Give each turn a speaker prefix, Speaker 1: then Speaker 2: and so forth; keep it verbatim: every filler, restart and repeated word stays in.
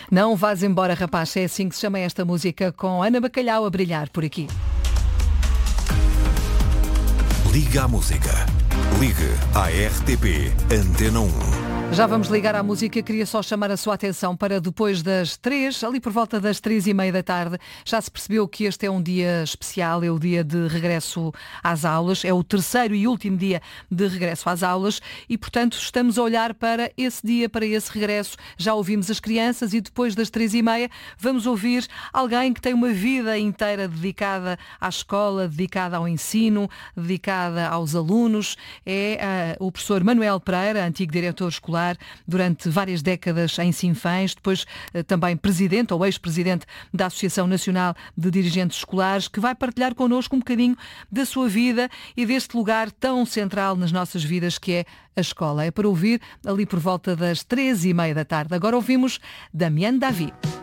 Speaker 1: Não vás embora, rapaz, é assim que se chama esta música, com Ana Bacalhau a brilhar por aqui.
Speaker 2: Liga à música. Ligue à R T P Antena um.
Speaker 1: Já vamos ligar à música, queria só chamar a sua atenção para depois das três, ali por volta das três e meia da tarde, já se percebeu que este é um dia especial, é o dia de regresso às aulas, é o terceiro e último dia de regresso às aulas e, portanto, estamos a olhar para esse dia, para esse regresso. Já ouvimos as crianças e depois das três e meia vamos ouvir alguém que tem uma vida inteira dedicada à escola, dedicada ao ensino, dedicada aos alunos. É uh, o professor Manuel Pereira, antigo diretor escolar, durante várias décadas em Sinfãs, depois também presidente ou ex-presidente da Associação Nacional de Dirigentes Escolares, que vai partilhar connosco um bocadinho da sua vida e deste lugar tão central nas nossas vidas que é a escola. É para ouvir ali por volta das três e meia da tarde. Agora ouvimos Damián David.